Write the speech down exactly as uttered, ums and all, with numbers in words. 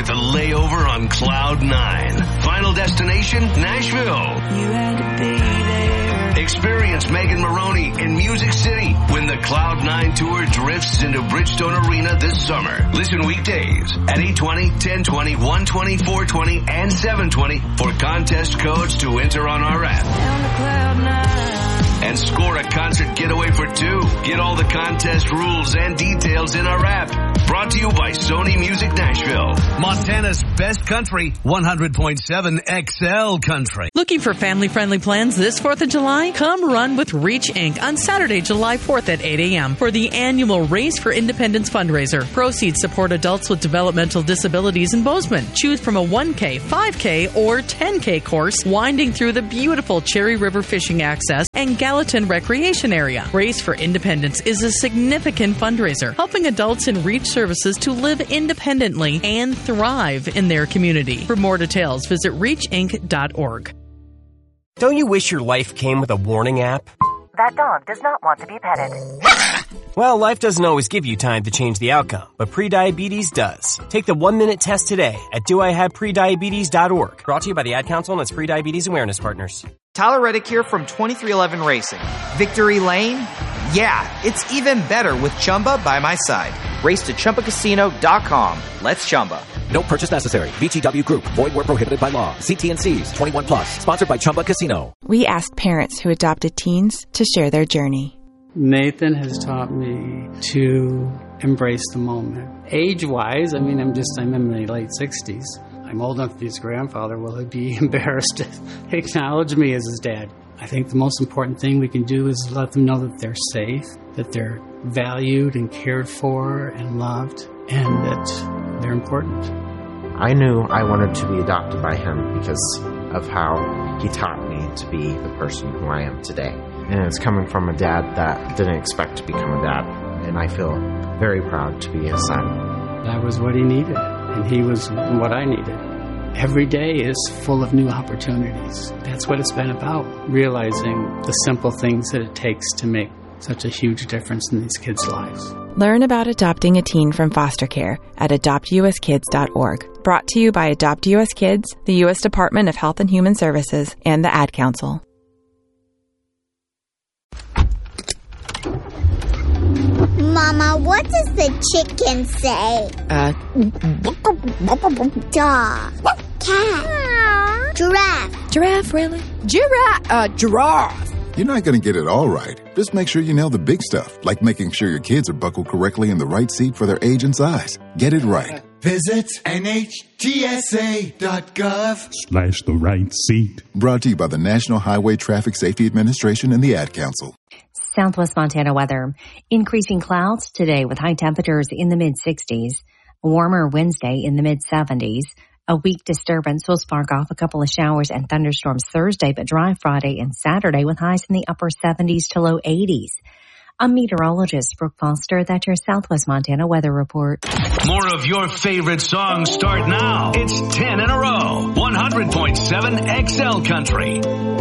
with a layover on Cloud nine. Final destination, Nashville. You had to be there. Experience Megan Maroney in Music City when the Cloud nine Tour drifts into Bridgestone Arena this summer. Listen weekdays at eight twenty, ten twenty, one twenty, four twenty, and seven twenty for contest codes to enter on our app. Down to Cloud nine. And score a concert getaway for two. Get all the contest rules and details in our app. Brought to you by Sony Music Nashville. Montana's best country, one hundred point seven X L Country. Looking for family-friendly plans this fourth of July? Come run with Reach Incorporated on Saturday, July fourth at eight a.m. for the annual Race for Independence fundraiser. Proceeds support adults with developmental disabilities in Bozeman. Choose from a one K, five K, or ten K course winding through the beautiful Cherry River Fishing Access and Gallatin Recreation Area. Race for Independence is a significant fundraiser, helping adults in Reach services to live independently and thrive in their community. For more details, visit reach inc dot org. Don't you wish your life came with a warning app? That dog does not want to be petted. Well, life doesn't always give you time to change the outcome, but prediabetes does. Take the one-minute test today at do I have prediabetes dot org. Brought to you by the Ad Council and its Prediabetes Awareness Partners. Tyler Reddick here from twenty-three eleven Racing. Victory Lane? Yeah, it's even better with Chumba by my side. Race to Chumba Casino dot com. Let's Chumba. No purchase necessary. V G W Group. Void where prohibited by law. See T and C's. twenty-one plus. Sponsored by Chumba Casino. We asked parents who adopted teens to share their journey. Nathan has taught me to embrace the moment. Age-wise, I mean, I'm just, I'm in my late sixties. I'm old enough to be his grandfather. Will he be embarrassed to acknowledge me as his dad? I think the most important thing we can do is let them know that they're safe, that they're valued and cared for and loved, and that they're important. I knew I wanted to be adopted by him because of how he taught me to be the person who I am today. And it's coming from a dad that didn't expect to become a dad, and I feel very proud to be his son. That was what he needed, and he was what I needed. Every day is full of new opportunities. That's what it's been about, realizing the simple things that it takes to make such a huge difference in these kids' lives. Learn about adopting a teen from foster care at adopt u s kids dot org. Brought to you by Adopt U S Kids, the U S Department of Health and Human Services, and the Ad Council. Mama, what does the chicken say? Uh, Dog. Cat. Giraffe. Giraffe, really? Giraffe. Uh, giraffe. You're not going to get it all right. Just make sure you nail the big stuff, like making sure your kids are buckled correctly in the right seat for their age and size. Get it right. Visit N H T S A dot gov slash the right seat. Brought to you by the National Highway Traffic Safety Administration and the Ad Council. Southwest Montana weather. Increasing clouds today with high temperatures in the mid-sixties. Warmer Wednesday in the mid-seventies. A weak disturbance will spark off a couple of showers and thunderstorms Thursday, but dry Friday and Saturday with highs in the upper seventies to low eighties. I'm meteorologist Brooke Foster. That's your Southwest Montana weather report. More of your favorite songs start now. It's ten in a row. one hundred point seven X L Country.